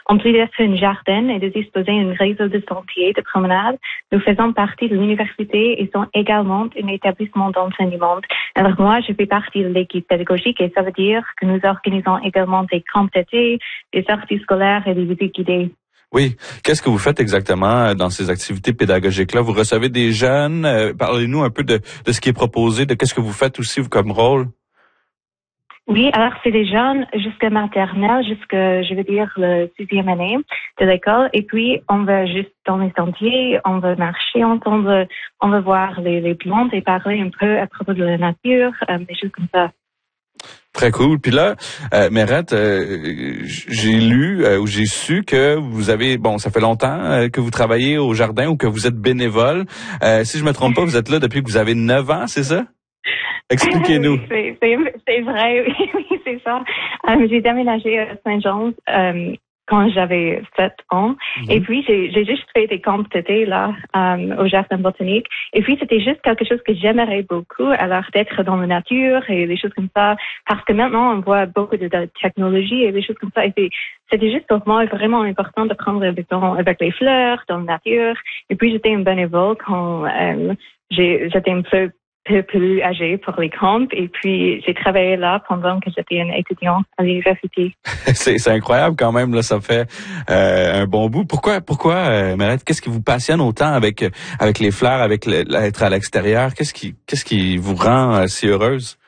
En plus d'être un jardin et de disposer d'un réseau de sentiers de promenade, nous faisons partie de l'université et sont également un établissement d'enseignement. Alors moi, je fais partie de l'équipe pédagogique et ça veut dire que nous organisons également des camps d'été, des sorties scolaires et des visites guidées. Oui. Qu'est-ce que vous faites exactement dans ces activités pédagogiques-là? Vous recevez des jeunes? Parlez-nous un peu de ce qui est proposé, de qu'est-ce que vous faites aussi comme rôle? Oui, alors c'est des jeunes jusqu'à maternelle, jusqu'à, je veux dire, le 6e année de l'école. Et puis, on va juste dans les sentiers, on va marcher ensemble, on va voir les plantes et parler un peu à propos de la nature, des choses comme ça. Très cool. Puis là, Mérette, j'ai lu ou j'ai su que vous avez, ça fait longtemps que vous travaillez au jardin ou que vous êtes bénévole. Si je me trompe pas, vous êtes là depuis que vous avez 9 ans, c'est ça? Expliquez-nous. C'est vrai, oui, c'est ça. J'ai déménagé à Saint-Jean quand j'avais 7 ans. Mm-hmm. Et puis, j'ai juste fait des camps d'été là, au jardin botanique. Et puis, c'était juste quelque chose que j'aimerais beaucoup, alors d'être dans la nature et des choses comme ça. Parce que maintenant, on voit beaucoup de technologie et des choses comme ça. Et c'était juste pour moi vraiment important de prendre le temps avec les fleurs, dans la nature. Et puis, j'étais un bénévole quand j'étais un peu plus âgée pour les camps et puis j'ai travaillé là pendant que j'étais un étudiant à l'université. C'est incroyable quand même, là, ça fait un bon bout. Pourquoi Mérette, qu'est-ce qui vous passionne autant avec les fleurs, avec être à l'extérieur? Qu'est-ce qui vous rend si heureuse?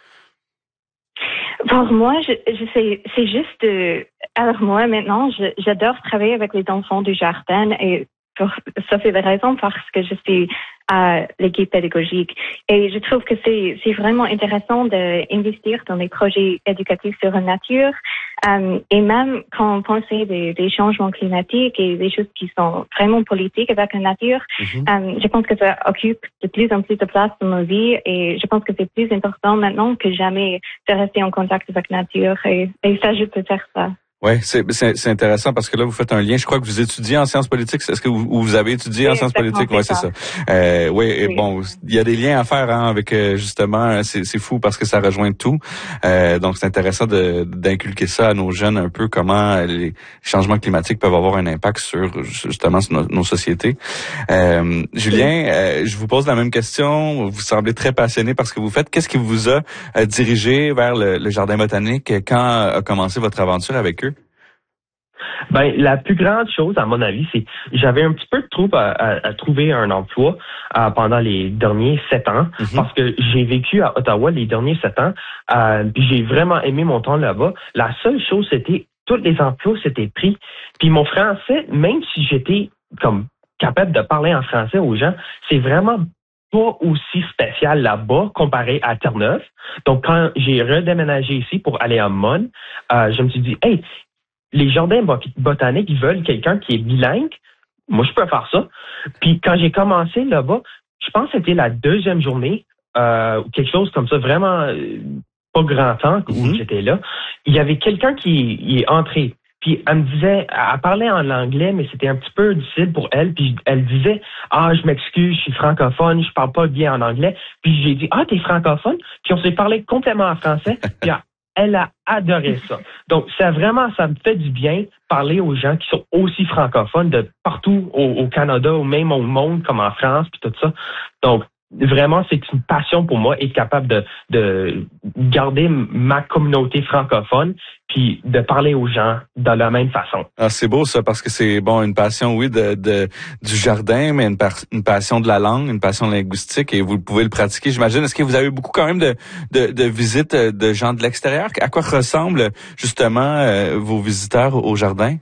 Pour moi, c'est juste alors moi maintenant, j'adore travailler avec les enfants du jardin et ça fait la raison parce que je suis à l'équipe pédagogique. Et je trouve que c'est vraiment intéressant d'investir dans les projets éducatifs sur la nature. Et même quand on pense des changements climatiques et des choses qui sont vraiment politiques avec la nature, je pense que ça occupe de plus en plus de place dans nos vies et je pense que c'est plus important maintenant que jamais de rester en contact avec la nature et ça, je peux faire ça. Oui, c'est intéressant parce que là, vous faites un lien. Je crois que vous étudiez en sciences politiques. Est-ce que vous avez étudié en sciences politiques? Oui, c'est ça. Oui, bon, il y a des liens à faire avec justement, c'est fou parce que ça rejoint tout. Donc, c'est intéressant d'inculquer ça à nos jeunes un peu comment les changements climatiques peuvent avoir un impact sur justement sur nos sociétés. Julien, je vous pose la même question. Vous semblez très passionné par ce que vous faites. Qu'est-ce qui vous a dirigé vers le jardin botanique? Quand a commencé votre aventure avec eux? Ben, la plus grande chose, à mon avis, c'est j'avais un petit peu de trouble à trouver un emploi pendant les derniers 7 ans, parce que j'ai vécu à Ottawa les derniers 7 ans, puis j'ai vraiment aimé mon temps là-bas. La seule chose, c'était tous les emplois s'étaient pris. Puis mon français, même si j'étais comme capable de parler en français aux gens, c'est vraiment pas aussi spécial là-bas comparé à Terre-Neuve. Donc, quand j'ai redéménagé ici pour aller à Mon, je me suis dit, hey, les jardins botaniques, ils veulent quelqu'un qui est bilingue. Moi, je peux faire ça. Puis quand j'ai commencé là-bas, je pense que c'était la 2e journée, quelque chose comme ça, vraiment pas grand temps où j'étais là. Il y avait quelqu'un qui est entré. Puis elle me disait, elle parlait en anglais, mais c'était un petit peu difficile pour elle. Puis elle disait, je m'excuse, je suis francophone, je parle pas bien en anglais. Puis j'ai dit, t'es francophone? Puis on s'est parlé complètement en français. Puis elle a adoré ça. Donc, ça me fait du bien parler aux gens qui sont aussi francophones de partout au Canada ou même au monde, comme en France, puis tout ça. Donc, vraiment, c'est une passion pour moi être capable de garder ma communauté francophone puis de parler aux gens de la même façon. C'est beau ça parce que c'est une passion oui du jardin mais une passion de la langue, une passion linguistique et vous pouvez le pratiquer, j'imagine. Est-ce que vous avez beaucoup quand même de visites de gens de l'extérieur? À quoi ressemblent justement vos visiteurs au jardin?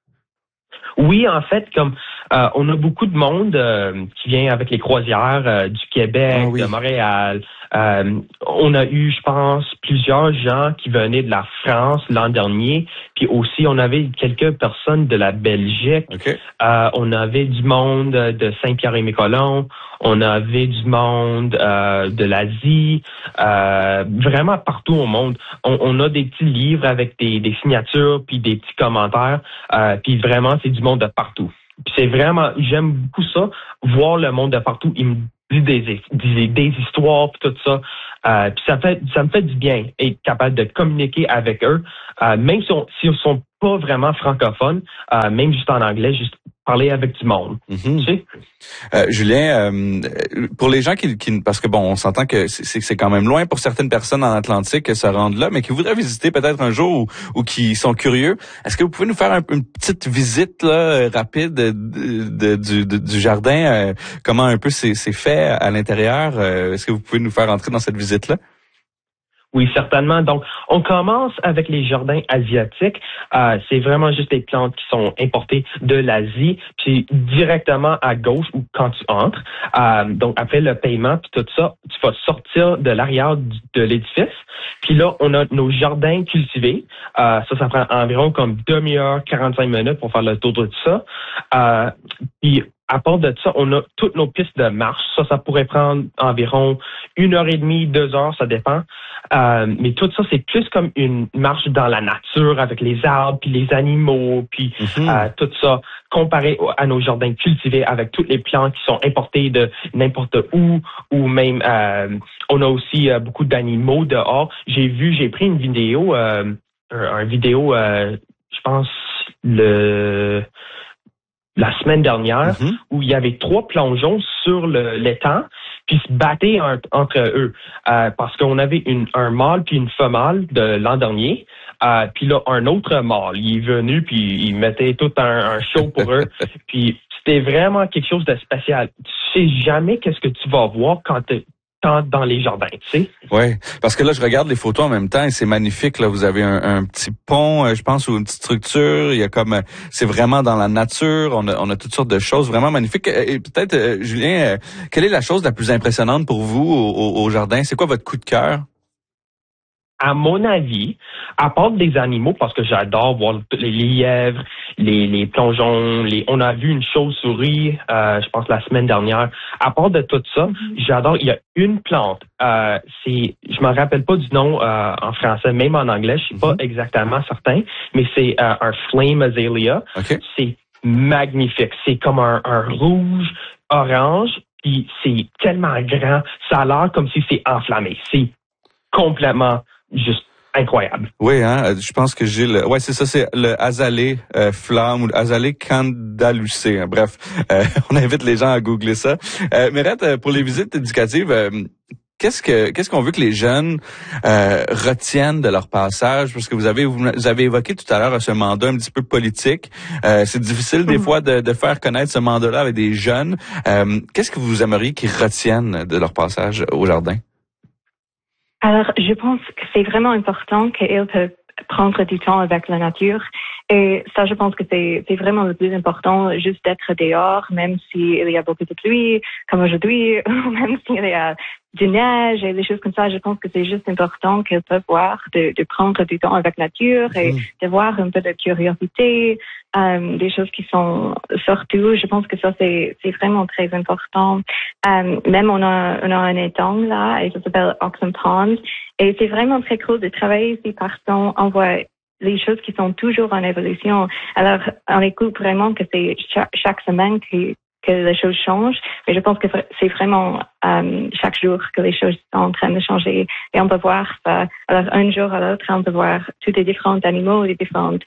Oui, en fait, comme on a beaucoup de monde qui vient avec les croisières du Québec, de Montréal. On a eu, je pense, plusieurs gens qui venaient de la France l'an dernier. Puis aussi, on avait quelques personnes de la Belgique. Okay. On avait du monde de Saint-Pierre-et-Miquelon. On avait du monde de l'Asie. Vraiment partout au monde. On a des petits livres avec des signatures puis des petits commentaires. Puis vraiment, c'est du monde de partout. Puis c'est vraiment, j'aime beaucoup ça, voir le monde de partout. Il me des histoires puis tout ça. Puis ça me fait du bien être capable de communiquer avec eux, même si ils sont pas vraiment francophones, même juste en anglais, juste parler avec du monde. Mm-hmm. Tu sais? Julien, pour les gens qui parce que bon, on s'entend que c'est quand même loin pour certaines personnes en Atlantique que se rendre là, mais qui voudraient visiter peut-être un jour ou qui sont curieux, est-ce que vous pouvez nous faire une petite visite là rapide du jardin, comment un peu c'est fait à l'intérieur? Est-ce que vous pouvez nous faire entrer dans cette visite-là? Oui, certainement. Donc, on commence avec les jardins asiatiques. C'est vraiment juste des plantes qui sont importées de l'Asie, puis directement à gauche ou quand tu entres. Donc, après le paiement puis tout ça, tu vas sortir de l'arrière de l'édifice. Puis là, on a nos jardins cultivés. Ça prend environ comme demi-heure, 45 minutes pour faire le tour de tout ça. Puis à part de ça, on a toutes nos pistes de marche. Ça pourrait prendre environ 1h30, 2 heures, ça dépend. Mais tout ça, c'est plus comme une marche dans la nature avec les arbres, puis les animaux, puis tout ça, comparé à nos jardins cultivés avec toutes les plantes qui sont importées de n'importe où, ou même on a aussi beaucoup d'animaux dehors. J'ai pris une vidéo, je pense, la semaine dernière, où il y avait 3 plongeons sur l'étang, puis se battaient entre eux. Parce qu'on avait un mâle puis une femelle de l'an dernier. Puis là, un autre mâle, il est venu, puis il mettait tout un show pour eux. Puis c'était vraiment quelque chose de spécial. Tu sais jamais qu'est-ce que tu vas voir quand dans les jardins, tu sais. Oui, parce que là, je regarde les photos en même temps et c'est magnifique. Là, vous avez un petit pont, je pense, ou une petite structure. Il y a comme, c'est vraiment dans la nature. On a toutes sortes de choses vraiment magnifiques. Et peut-être, Julien, quelle est la chose la plus impressionnante pour vous au jardin? C'est quoi votre coup de cœur? À mon avis, à part des animaux, parce que j'adore voir les lièvres, les plongeons, on a vu une chauve-souris, je pense la semaine dernière. À part de tout ça, j'adore, il y a une plante, je me rappelle pas du nom en français, même en anglais, je suis pas exactement certain, mais c'est un flame azalea. Okay. C'est magnifique, c'est comme un rouge, orange, puis c'est tellement grand, ça a l'air comme si c'est enflammé. C'est complètement juste incroyable. Oui, hein, je pense que j'ai le... Ouais, c'est ça, c'est le azalée flamme ou le azalée candalucée. Hein. Bref, on invite les gens à googler ça. Mérette, pour les visites éducatives, qu'est-ce qu'on veut que les jeunes retiennent de leur passage? Parce que vous avez évoqué tout à l'heure ce mandat un petit peu politique. C'est difficile des fois de faire connaître ce mandat-là avec des jeunes. Qu'est-ce que vous aimeriez qu'ils retiennent de leur passage au jardin? Alors, je pense que c'est vraiment important qu'ils peuvent prendre du temps avec la nature. Et ça, je pense que c'est vraiment le plus important, juste d'être dehors, même s'il y a beaucoup de pluie, comme aujourd'hui, ou même s'il y a du neige et des choses comme ça. Je pense que c'est juste important qu'ils peuvent voir de prendre du temps avec la nature et de voir un peu de curiosité, des choses qui sont surtout. Je pense que ça, c'est vraiment très important. Même on a un étang là, et ça s'appelle Oxen Pond. Et c'est vraiment très cool de travailler ici parce qu'on voit les choses qui sont toujours en évolution. Alors, on écoute vraiment que c'est chaque semaine que les choses changent, mais je pense que c'est vraiment chaque jour que les choses sont en train de changer et on peut voir ça. Alors, un jour à l'autre, on peut voir tous les différents animaux, les différentes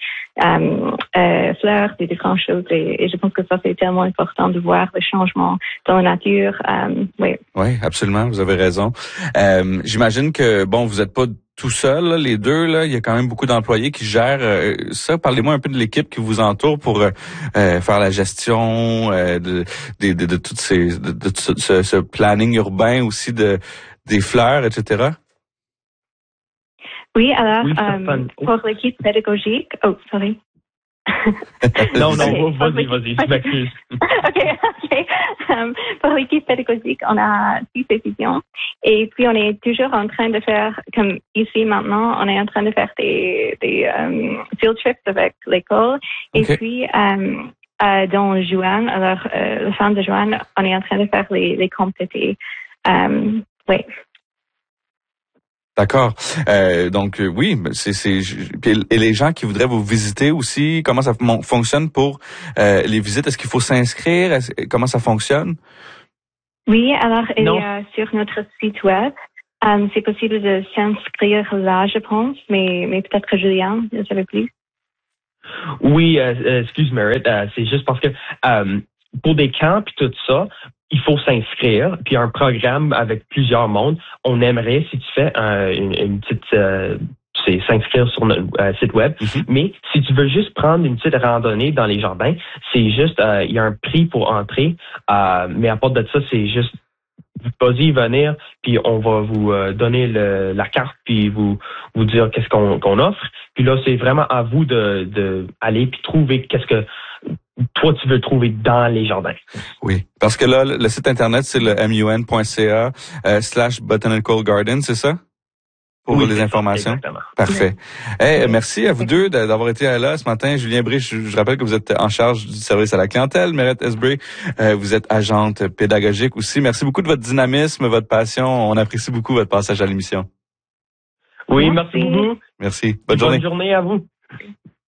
fleurs, les différentes choses et je pense que ça, c'est tellement important de voir le changement dans la nature. Oui. Oui, absolument, vous avez raison. J'imagine que, bon, vous n'êtes pas tout seul, là, les deux, là, il y a quand même beaucoup d'employés qui gèrent ça. Parlez-moi un peu de l'équipe qui vous entoure pour faire la gestion de tout ce planning urbain aussi des fleurs, etc. Oui, alors pour l'équipe pédagogique, sorry. non, vas-y, je m'excuse. OK. Pour l'équipe pédagogique, on a 6 étudiants. Et puis, on est toujours en train de faire, comme ici maintenant, on est en train de faire des field trips avec l'école. Et puis, dans juin, alors, la fin de juin, on est en train de faire les complétés. Oui. D'accord. Donc oui, et les gens qui voudraient vous visiter aussi, comment ça fonctionne pour les visites? Est-ce qu'il faut s'inscrire? Comment ça fonctionne? Oui, alors sur notre site web, c'est possible de s'inscrire là, je pense, mais peut-être que Julien, vous savez plus. Oui, excuse Merit, c'est juste parce que pour des camps et tout ça, il faut s'inscrire, puis un programme avec plusieurs mondes. On aimerait, si tu fais une petite... c'est s'inscrire sur notre site web. Mais si tu veux juste prendre une petite randonnée dans les jardins, c'est juste, il y a un prix pour entrer. Mais à part de ça, c'est juste, vas-y, venir, puis on va vous donner la carte, puis vous dire qu'est-ce qu'on offre. Puis là, c'est vraiment à vous de aller puis trouver qu'est-ce que toi, tu veux trouver dans les jardins. Oui, parce que là, le site Internet, c'est le mun.ca/Botanical Garden, c'est ça? Pour les informations. Exactement. Parfait. Merci à vous deux d'avoir été là ce matin. Julien Brie, je rappelle que vous êtes en charge du service à la clientèle. Merit Esbray, vous êtes agente pédagogique aussi. Merci beaucoup de votre dynamisme, votre passion. On apprécie beaucoup votre passage à l'émission. Oui, merci beaucoup. Merci. Bonne journée. Bonne journée à vous.